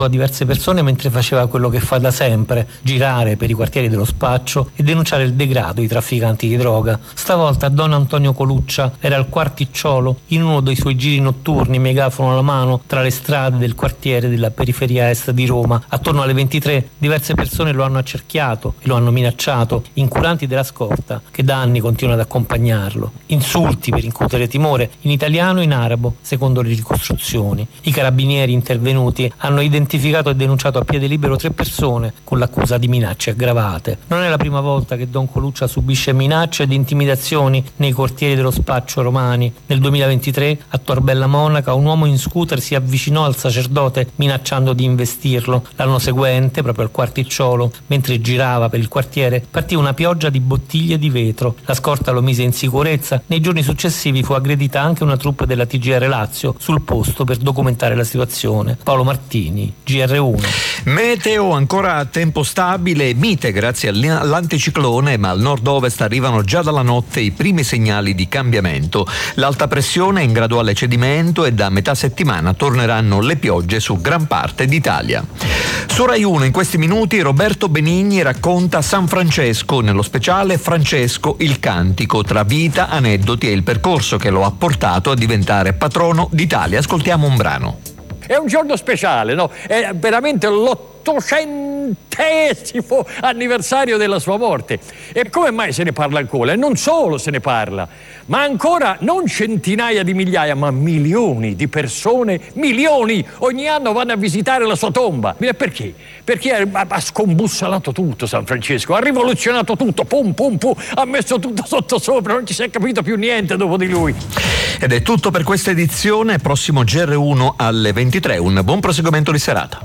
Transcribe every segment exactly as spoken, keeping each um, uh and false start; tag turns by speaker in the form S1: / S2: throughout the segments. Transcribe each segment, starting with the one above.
S1: a diverse persone mentre faceva quello che fa da sempre, girare per i quartieri dello spaccio e denunciare il degrado dei trafficanti di droga. Stavolta Don Antonio Coluccia era al Quarticciolo in uno dei suoi giri notturni, megafono alla mano, tra le strade del quartiere della periferia est di Roma. Attorno alle ventitré diverse persone lo hanno accerchiato e lo hanno minacciato, incuranti della scorta che da anni continua ad accompagnarlo. Insulti per incutere timore, in italiano e in arabo, secondo le ricostruzioni. I carabinieri intervenuti hanno identificato identificato e denunciato a piede libero tre persone con l'accusa di minacce aggravate. Non è la prima volta che Don Coluccia subisce minacce ed intimidazioni nei quartieri dello spaccio romani. Nel duemilaventitré a Tor Bella Monaca un uomo in scooter si avvicinò al sacerdote minacciando di investirlo. L'anno seguente, proprio al Quarticciolo, mentre girava per il quartiere, partì una pioggia di bottiglie di vetro. La scorta lo mise in sicurezza. Nei giorni successivi fu aggredita anche una troupe della T G R Lazio sul posto per documentare la situazione. Paolo Martini, G R uno.
S2: Meteo ancora a tempo stabile, mite grazie all'anticiclone, ma al nord-ovest arrivano già dalla notte i primi segnali di cambiamento. L'alta pressione è in graduale cedimento e da metà settimana torneranno le piogge su gran parte d'Italia. Su Rai uno in questi minuti Roberto Benigni racconta San Francesco, nello speciale Francesco il Cantico, tra vita, aneddoti e il percorso che lo ha portato a diventare patrono d'Italia. Ascoltiamo un brano.
S3: È un giorno speciale, no? È veramente l'ottocentesimo anniversario della sua morte. E come mai se ne parla ancora? E non solo se ne parla, ma ancora non centinaia di migliaia, ma milioni di persone, milioni, ogni anno vanno a visitare la sua tomba. E perché? Perché ha scombussolato tutto San Francesco, ha rivoluzionato tutto, pum pum pum, ha messo tutto sotto sopra, non ci si è capito più niente dopo di lui.
S2: Ed è tutto per questa edizione, prossimo G R uno alle ventitré. Un buon proseguimento di serata.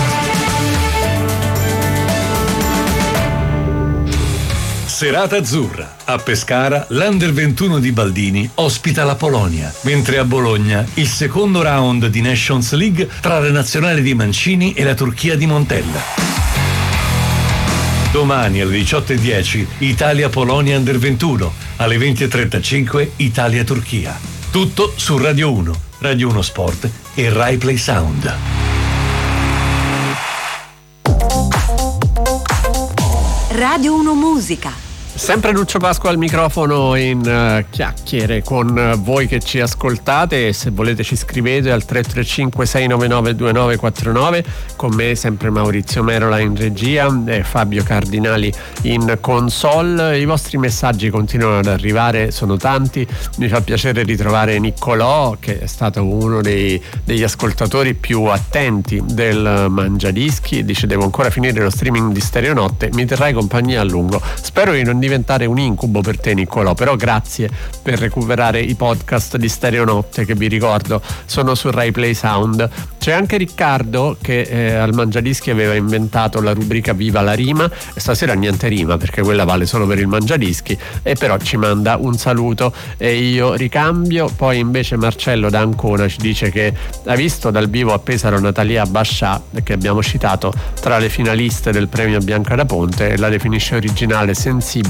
S4: Serata azzurra. A Pescara l'Under ventuno di Baldini ospita la Polonia, mentre a Bologna il secondo round di Nations League tra la nazionale di Mancini e la Turchia di Montella. Domani alle diciotto e dieci Italia-Polonia Under ventuno, alle venti e trentacinque Italia-Turchia. Tutto su Radio uno, Radio uno Sport e Rai Play Sound.
S5: Radio uno Musica.
S6: Sempre Lucio Pasqua al microfono in uh, chiacchiere con uh, voi che ci ascoltate, e se volete ci scrivete al tre tre cinque sei nove nove due nove quattro nove, con me sempre Maurizio Merola in regia e Fabio Cardinali in console. I vostri messaggi continuano ad arrivare, sono tanti, mi fa piacere ritrovare Niccolò che è stato uno dei, degli ascoltatori più attenti del Mangiadischi, dice devo ancora finire lo streaming di Stereonotte, mi terrai compagnia a lungo, spero di non diventare un incubo per te Niccolò, però grazie per recuperare i podcast di Stereonotte che vi ricordo sono su Rai Play Sound. C'è anche Riccardo che eh, al Mangiadischi aveva inventato la rubrica Viva la rima, e stasera niente rima perché quella vale solo per il Mangiadischi, e però ci manda un saluto e io ricambio. Poi invece Marcello da Ancona ci dice che ha visto dal vivo a Pesaro Natalia Bascià, che abbiamo citato tra le finaliste del premio Bianca da Ponte, e la definisce originale, sensibile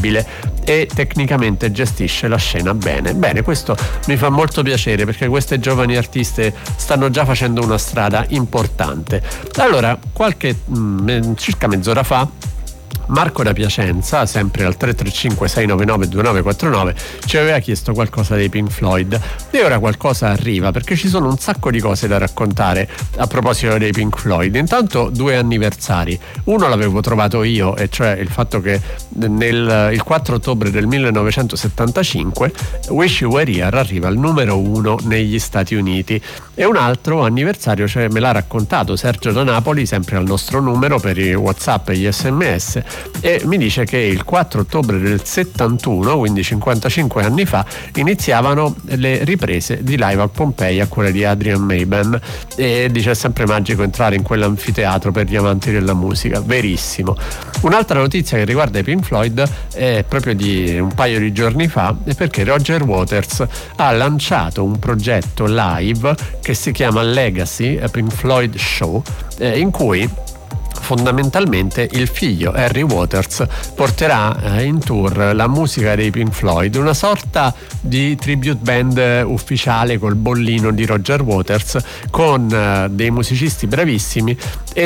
S6: e tecnicamente gestisce la scena bene. Bene, questo mi fa molto piacere perché queste giovani artiste stanno già facendo una strada importante. Allora, qualche mh, circa mezz'ora fa Marco da Piacenza, sempre al tre tre cinque sei nove nove due nove quattro nove, ci aveva chiesto qualcosa dei Pink Floyd, e ora qualcosa arriva perché ci sono un sacco di cose da raccontare a proposito dei Pink Floyd. Intanto due anniversari, uno l'avevo trovato io, e cioè il fatto che nel il quattro ottobre del millenovecentosettantacinque Wish You Were Here arriva al numero uno negli Stati Uniti, e un altro anniversario, cioè me l'ha raccontato Sergio da Napoli, sempre al nostro numero per i WhatsApp e gli sms, e mi dice che il quattro ottobre del settantuno, quindi cinquantacinque anni fa, iniziavano le riprese di Live a Pompei a quella di Adrian Mayben, e dice è sempre magico entrare in quell'anfiteatro per gli amanti della musica. Verissimo. Un'altra notizia che riguarda i Pink Floyd è proprio di un paio di giorni fa, è perché Roger Waters ha lanciato un progetto live che si chiama Legacy, a Pink Floyd Show, eh, in cui fondamentalmente il figlio Harry Waters porterà eh, in tour la musica dei Pink Floyd, una sorta di tribute band ufficiale col bollino di Roger Waters, con eh, dei musicisti bravissimi e